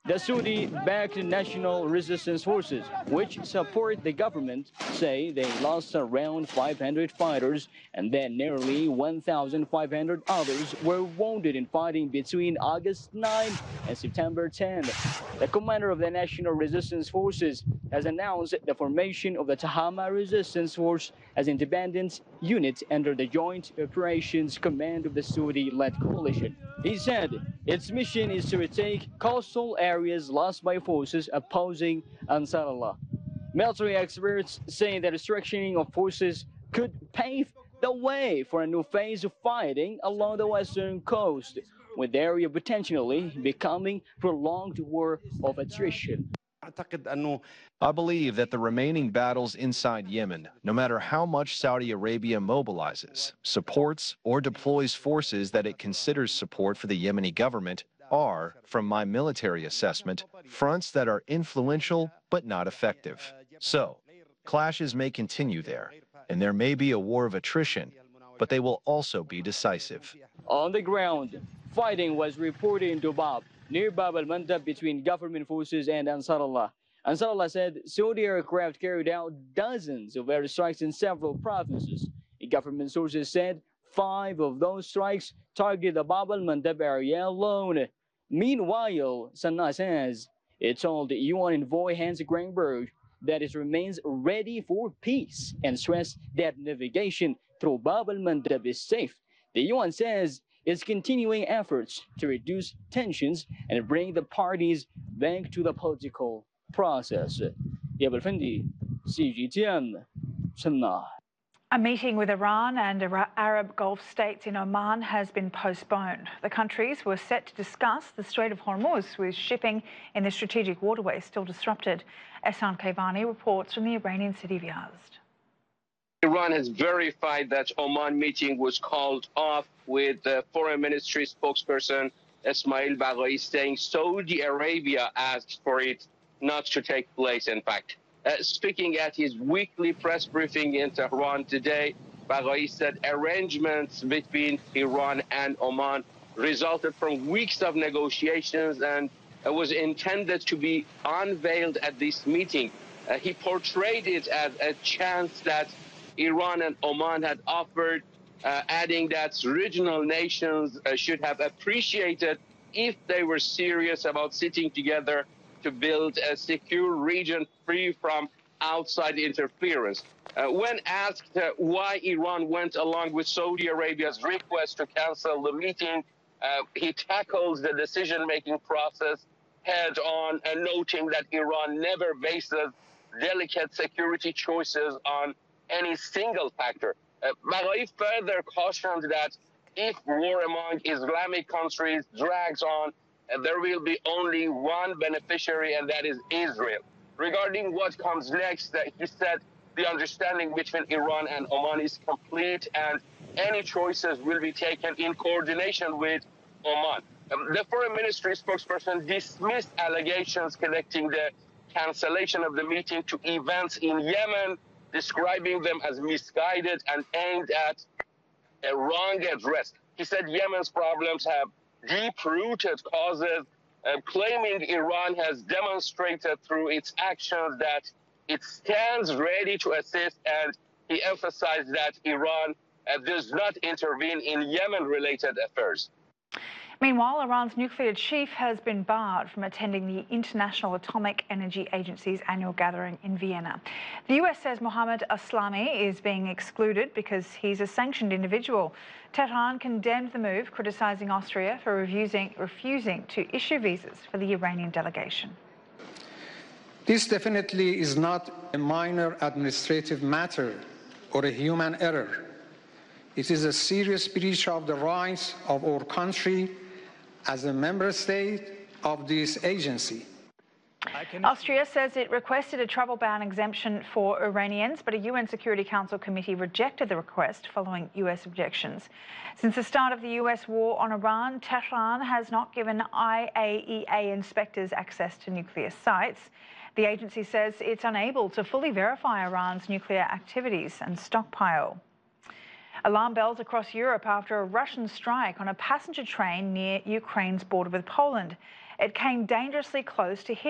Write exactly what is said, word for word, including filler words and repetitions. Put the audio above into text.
The Saudi-backed National Resistance Forces, which support the government, say they lost around five hundred fighters and that nearly one thousand five hundred others were wounded in fighting between August ninth and September tenth. The commander of the National Resistance Forces has announced the formation of the Tahama Resistance Force as an independent unit under the Joint Operations Command of the Saudi-led coalition. He said its mission is to retake coastal areas lost by forces opposing Ansar Allah. Military experts say that the strengthening of forces could pave the way for a new phase of fighting along the western coast, with the area potentially becoming a prolonged war of attrition. I believe that the remaining battles inside Yemen, no matter how much Saudi Arabia mobilizes, supports, or deploys forces that it considers support for the Yemeni government, are, from my military assessment, fronts that are influential but not effective. So, clashes may continue there, and there may be a war of attrition, but they will also be decisive. On the ground, fighting was reported in Dubab, near Bab al-Mandab, between government forces and Ansar Allah. Ansar Allah said Saudi aircraft carried out dozens of airstrikes in several provinces. The government sources said five of those strikes targeted the Bab al-Mandab area alone. Meanwhile, Sanaa says it told the U N envoy Hans Greenberg that it remains ready for peace and stressed that navigation through Bab al-Mandab is safe. The U N says it's continuing efforts to reduce tensions and bring the parties back to the political process. Yabal Fendi, C G T N, Sanaa. A meeting with Iran and Arab Gulf states in Oman has been postponed. The countries were set to discuss the Strait of Hormuz, with shipping in the strategic waterway still disrupted. Ehsan Kaivani reports from the Iranian city of Yazd. Iran has verified that Oman meeting was called off, with the foreign ministry spokesperson Ismail Baghai saying Saudi Arabia asked for it not to take place, in fact. Uh, speaking at his weekly press briefing in Tehran today, Baghai said arrangements between Iran and Oman resulted from weeks of negotiations and uh, was intended to be unveiled at this meeting. Uh, he portrayed it as a chance that Iran and Oman had offered, uh, adding that regional nations uh, should have appreciated if they were serious about sitting together to build a secure region free from outside interference. Uh, when asked uh, why Iran went along with Saudi Arabia's request to cancel the meeting, uh, he tackles the decision-making process head-on, and noting that Iran never bases delicate security choices on any single factor. Uh, Baghai further cautioned that if war among Islamic countries drags on, uh, there will be only one beneficiary, and that is Israel. Regarding what comes next, uh, he said the understanding between Iran and Oman is complete, and any choices will be taken in coordination with Oman. Um, the foreign ministry spokesperson dismissed allegations connecting the cancellation of the meeting to events in Yemen, describing them as misguided and aimed at a wrong address. He said Yemen's problems have deep-rooted causes, uh, claiming Iran has demonstrated through its actions that it stands ready to assist, and he emphasized that Iran uh, does not intervene in Yemen-related affairs. Meanwhile, Iran's nuclear chief has been barred from attending the International Atomic Energy Agency's annual gathering in Vienna. The U S says Mohammad Aslami is being excluded because he's a sanctioned individual. Tehran condemned the move, criticising Austria for refusing, refusing to issue visas for the Iranian delegation. This definitely is not a minor administrative matter or a human error. It is a serious breach of the rights of our country as a member state of this agency. Austria says it requested a travel ban exemption for Iranians, but a U N Security Council committee rejected the request following U S objections. Since the start of the U S war on Iran, Tehran has not given I A E A inspectors access to nuclear sites. The agency says it's unable to fully verify Iran's nuclear activities and stockpile. Alarm bells across Europe after a Russian strike on a passenger train near Ukraine's border with Poland. It came dangerously close to hitting